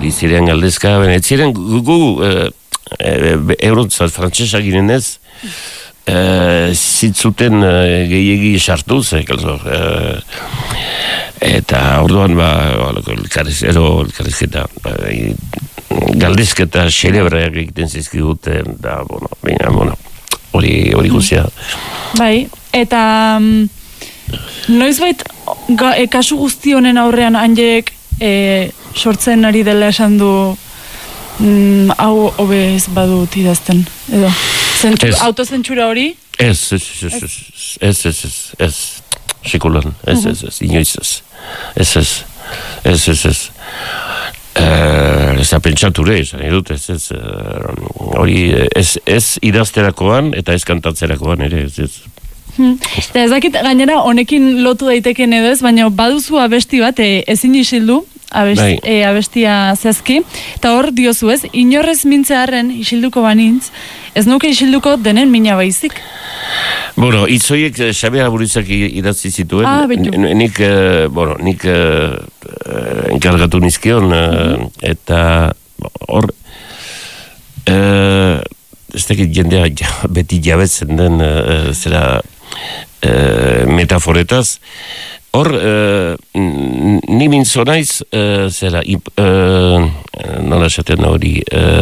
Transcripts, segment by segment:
ziren galdezka, ez ziren gu eurontzat frantsesa girenez, zitzuten gehiegi sartuz, eta orduan elkarrizketa galdezketa xelebreak egiten zizkiguten, da, hori guzia. Bai, eta noizbait kasu guzti honen aurrean Anjelek sortzen ari dela esan du hau hobez badut idazten, edo? Autozentsura hori? Ez, sekulan, inoiz ez. Ez da pentsature, hori ez idazterakoan eta ez kantatzerakoan ere, ez. Ez dakit gainera honekin lotu daiteken edo ez, baina baduzu abesti bat ezin isildu, abestia zehazki, eta hor diozu ez, inorrez mintzearen isilduko banintz, ez nuke isilduko denen mina baizik. Bueno, itzoiek Xabi Aburitzak idatzi zituen, nik enkargatu nizkion, eta hor, ez dakit jendea beti jabetzen den zera metaforetaz, hor, ni mintzo naiz, zera, nola esaten hori,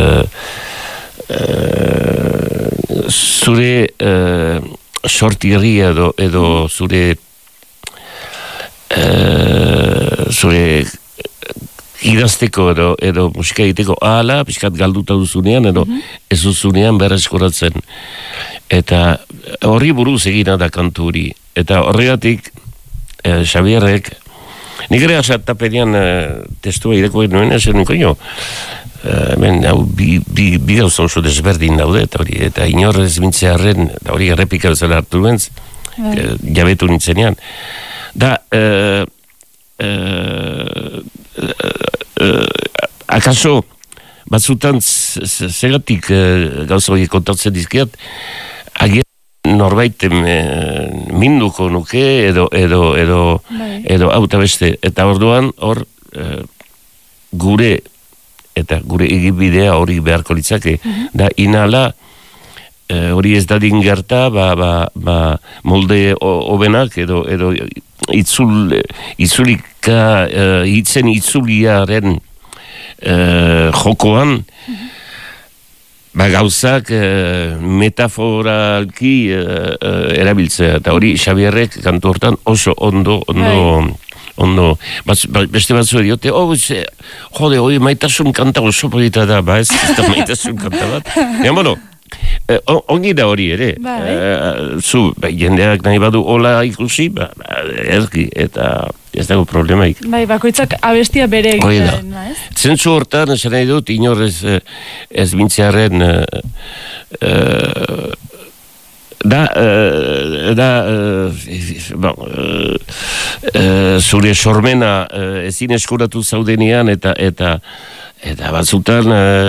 zure sortirri edo zure idazteko edo musika egiteko ahala, pixkat galduta duzunean, edo ez duzunean berreskoratzen. Eta horri buruz egina da kantu hori. Eta horregatik, Xabierrek, nik ere asatapenean testua ireko nuen esan nuko jo. Bi gauza oso desberdin daude, eta inorrez mintzearen, hori errepika bezala hartu duenz, jabetu nintzenean. Da, akaso batzutan zegatik gauza hori kontatzen dizkiat, agian norbait minduko nuke edo auta beste, eta orduan hor gure egibidea hori beharko litzake, da inala hori ez dadin gerta molde hobenak edo itzulika hitzen itzuliaren jokoan gauzak metaforalki erabiltzea, eta hori Xabierrek kantu hortan oso ondo beste batzu ediote, jode, hori maitasun kanta oso polita da, ez da maitasun kanta bat. Ongi da hori ere, zu, jendeak nahi badu hola ikusi, ergi, eta ez dago problemaik. Bakoitzak abestia bere egiten, ez? Zentzu hortan, esan nahi dut, inorrez ez bintzearen zure sormena ezin eskuratu zaudenean eta batzutan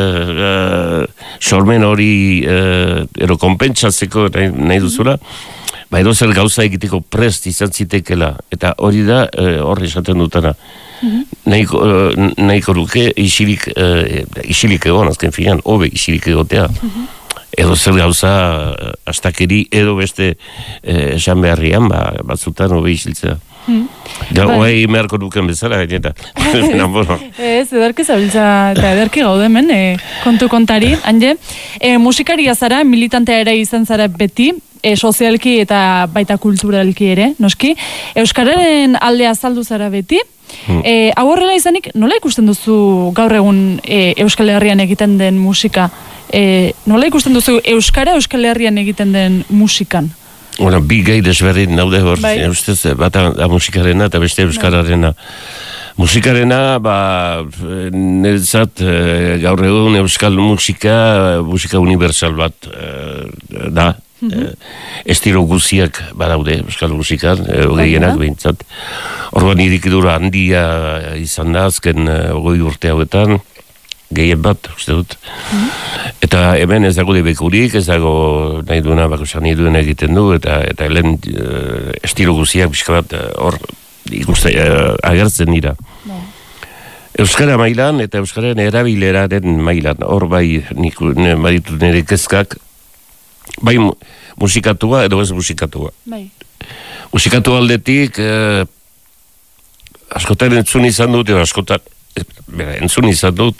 sormen hori ero konpentsatzeko nahi duzula, edo zer gauza egiteko prest izan zitekela, eta hori da horri esaten dutana. Nahiko duke isilik egon, azken finan, hobe isilik egotea. Edo zer gauza astakeri edo beste esan beharrian, batzutan hobe isiltzea. Hoi meharko duken bezala, eta ez, edarki zabiltza eta edarki gaude hemen kontu kontari, Anje, musikaria zara, militantea ere izan zara beti, sozialki eta baita kulturalki ere, noski, euskararen aldea azaldu zara beti, hau horrela izanik, nola ikusten duzu gaur egun Euskal Herrian egiten den musika? Nola ikusten duzu Euskara Euskal Herrian egiten den musikan? Bi gai desberdin daude hor, ustez, bat da musikarena eta beste euskararena. Musikarena, niretzat gaur egun euskal musika universal bat da. Estilo guziak badaude euskal musikan, gehianak behintzat. Orduan irikidura handia izan da, azken 20 urte hauetan, gehien bat, uste dut. Eta hemen ez dago debekurik, ez dago nahi duena, nahi duena egiten du, eta helen estilo guziak pixka bat hor ikuste agertzen dira. Euskara mailan eta Euskaren erabileraren mailan, hor bai baditut nire kezkak, bai musikatua edo ez musikatua. Bai. Musikatu aldetik, askotan entzun izan dut, entzun izan dut,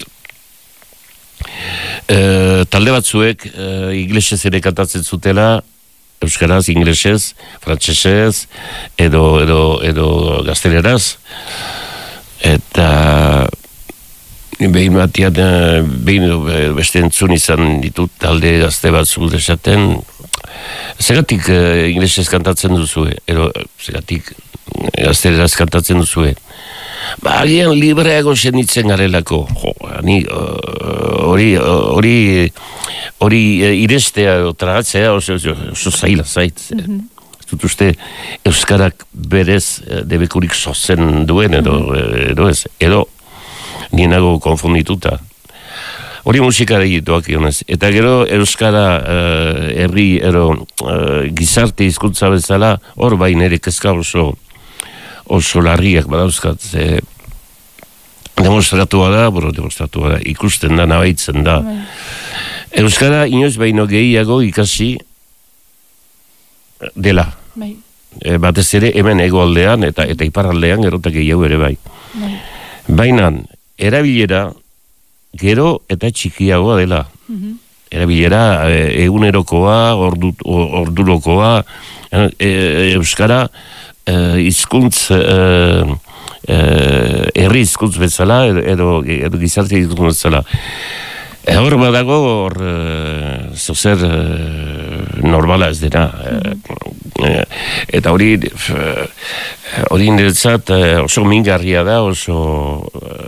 talde batzuek inglesez ere kantatzen zutela, euskaraz, inglesez, frantsesez, edo gazteleraz, eta behin batian, beste entzun izan ditut talde gazte batzu desaten, zeratik inglesez kantatzen duzue, zeratik gazteleraz kantatzen duzue. Agian libreago senitzen garelako, hori irestea o tragatzea oso zaila zait. Dut uste euskarak berez debekurik sozen duen edo ez, edo nienago konfundituta. Hori musikari doak ionez. Eta gero euskara herri gizarte hizkuntza bezala hor bain ere kezka oso larriak badauzkat. Demostratua da, ikusten da, nabaitzen da. Euskara inoiz baino gehiago ikasi dela. Batez ere hemen hegoaldean eta iparraldean gerotak gehiago ere bai. Baina erabilera gero eta txikiagoa dela. Erabilera egunerokoa, ordurokoa, euskara hizkuntz herri hizkuntz bezala edo gizarte hizkuntz bezala. Hor badago, zozer normala ez dena. Eta hori niretzat oso mingarria da, oso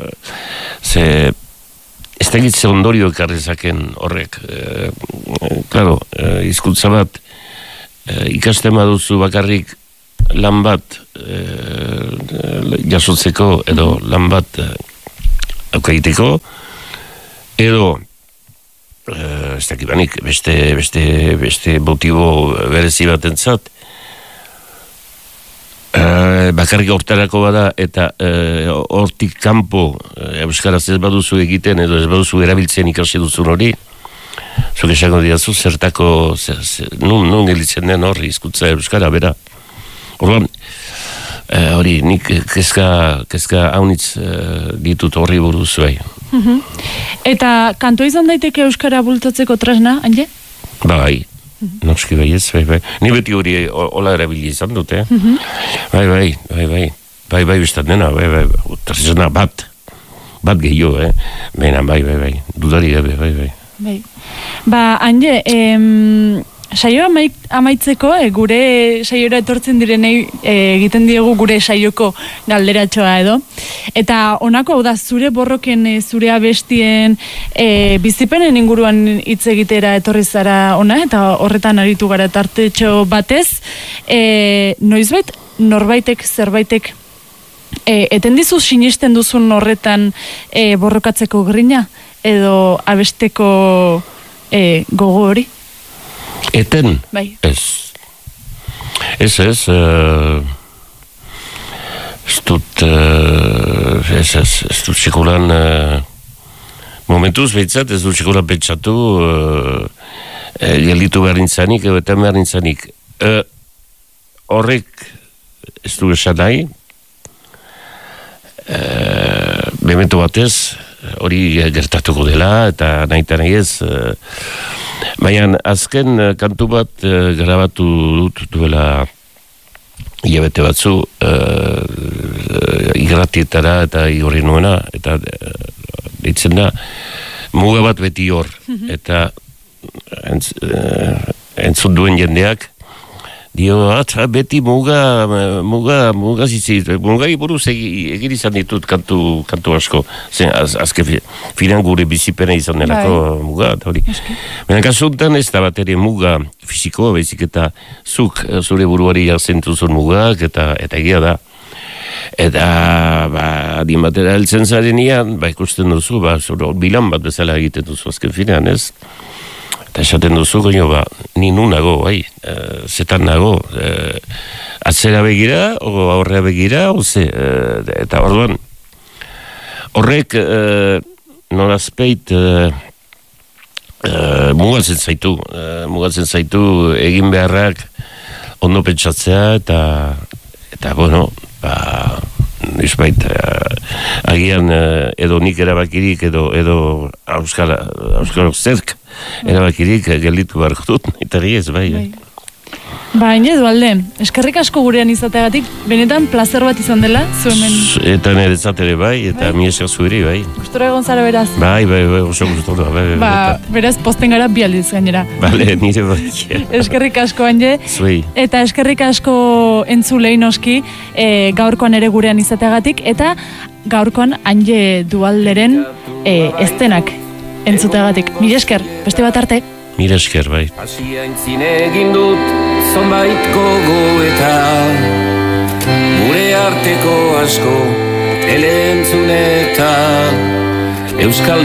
ez da egitze ondorio ekarrezaken horrek. Claro, hizkuntza bat ikasten baduzu bakarrik lan bat jasotzeko edo lan bat aukaiteko, edo ez dakibanik beste motibo berezi batentzat bakarrik hortarako bada eta hortik kanpo euskaraz ez baduzu egiten edo ez baduzu erabiltzen ikasi duzun hori, zuk esango didazu zertako nun gelitzen den horri hizkuntza euskara bera. Orduan, hori nik kezka haunitz ditut horri buruz bai. Eta kantua izan daiteke euskara bultatzeko tresna, Anje? Bai, noski bai ez, bai. Ni beti hori hola erabili izan dute. Bai, bestan dena, bai, tresna bat gehiago, baina bai, dudari gabe, bai. Ba, Anje, saio amaitzeko, gure saiora etortzen direnei egiten diegu gure saioko galderatxoa edo. Eta honako, da, zure borroken, zure abestien bizipenen inguruan hitz egitera etorri zara ona, eta horretan aritu gara tartetxo batez, noizbait norbaitek, zerbaitek, eten dizu sinisten duzun horretan borrokatzeko grina, edo abesteko gogo hori? Eten? Bai. Ez dut txikulan momentuz behitzat, ez dut txikulan pentsatu gelditu behar nintzanik, eta behar nintzanik. Horrek ez du esan nahi, memento batez, hori gertatuko dela, eta nahi ez, baina azken kantu bat grabatu dut duela hilabete batzu igratietara eta igorri nuena, eta ditzen da muga bat beti hor, eta entzun duen jendeak dio, beti muga zizit, mugai buruz egin izan ditut kantu asko, zen azke finan gure bizipena izan denako muga, eta hori. Baina kasuntan ez da bat ere muga fizikoa, baizik eta zuk zure buruari jartzentuzun mugak, eta egia da. Eta, adin batera heltzen zarenean, ikusten duzu, bilan bat bezala egiten duzu azken finean, ez? Eta esaten duzu, ni nun nago, zetan nago, atzera begira, o aurrea begira, eta orduan, horrek nolazpeit mugatzen zaitu egin beharrak ondo pentsatzea eta bueno, nizbait, agian edo nik erabakirik edo Euskal zerk erabakirik gelditu beharko dut, eta ez bai. Baina Dualde, eskerrik asko gurean izateagatik, benetan plazer bat izan dela, zuemen... Eta niretzat ere bai, eta mi esker zuheri bai. Gustora egon zara beraz. Bai, oso gustora, bai. Beraz, posten gara bi aldiz gainera. Bale, nire bai. Eskerrik asko, Anje. Zuei. Eta eskerrik asko entzulei noski, gaurkoan ere gurean izateagatik, eta gaurkoan Anje Dualderen estenak entzuteagatik. Mire esker, beste bat arte. Mire esker, bai. Asia entzine egin dut, zonbait gogoeta, gure arteko asko, elentzuneta, Euskal